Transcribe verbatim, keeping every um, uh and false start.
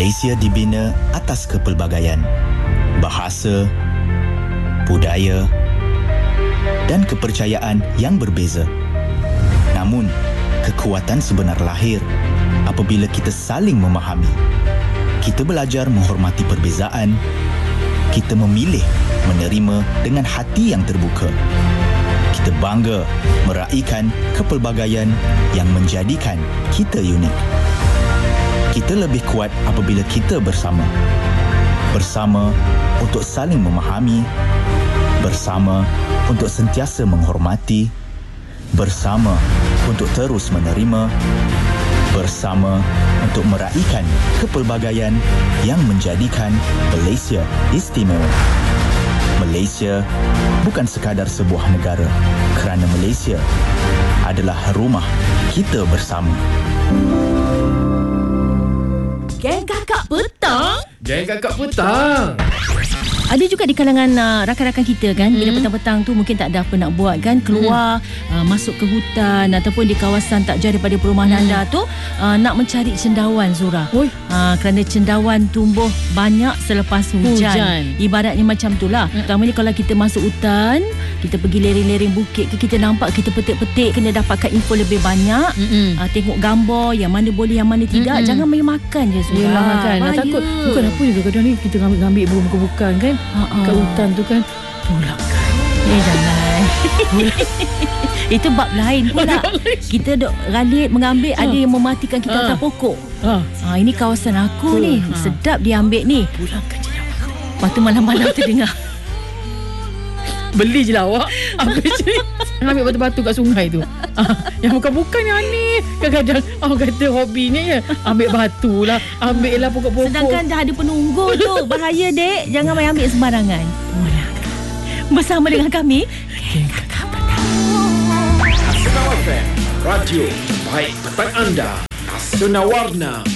Malaysia dibina atas kepelbagaian bahasa, budaya dan kepercayaan yang berbeza. Namun, kekuatan sebenar lahir apabila kita saling memahami. Kita belajar menghormati perbezaan. Kita memilih menerima dengan hati yang terbuka. Kita bangga meraihkan kepelbagaian yang menjadikan kita unik. Kita lebih kuat apabila kita bersama. Bersama untuk saling memahami. Bersama untuk sentiasa menghormati. Bersama untuk terus menerima. Bersama untuk meraihkan kepelbagaian yang menjadikan Malaysia istimewa. Malaysia bukan sekadar sebuah negara, kerana Malaysia adalah rumah kita bersama. Geng Kakak Petang. Geng Kakak Petang. Ada juga di kalangan uh, rakan-rakan kita kan, hmm. bila petang-petang tu mungkin tak ada apa nak buat kan, keluar hmm. uh, masuk ke hutan ataupun di kawasan tak jauh daripada perumahan hmm. anda tu uh, nak mencari cendawan, Zura. Uh, kerana cendawan tumbuh banyak selepas hujan. hujan. Ibaratnya macam tu lah. Hmm. Terutamanya kalau kita masuk hutan, kita pergi lereng-lereng bukit ke, kita nampak, kita petik-petik, kena dapatkan info lebih banyak. Hmm. Uh, tengok gambar yang mana boleh, yang mana tidak. Hmm. Jangan main makan je, Zura. Yelah kan. Nak takut bukan apa juga kadang ni kita ambil-ambil bukan-bukan kan. Uh-uh. Kat hutan tu kan pulangkan. Eh jangan. Itu bab lain pula. Kita dok ralik mengambil, ha. ada yang mematikan kita ha. atas pokok. Ha. ha ini kawasan aku Pulang. ni. Ha. Sedap dia ambil ni. Pulangkan je lah. Lepas tu malam-malam terdengar. Beli je lah awak. Ambil je. Ambil batu-batu kat sungai tu. Ah, yang bukan-bukan yang aneh. Kadang-kadang awak kata hobinya ya, ambil batu lah, ambil lah pokok-pokok. Sedangkan dah ada penunggu tu. Bahaya dek. Jangan main ambil sembarangan. Bersama dengan kami, Geng Kakak Petang. Asuna F M, radio baik petang anda. Asuna Warna.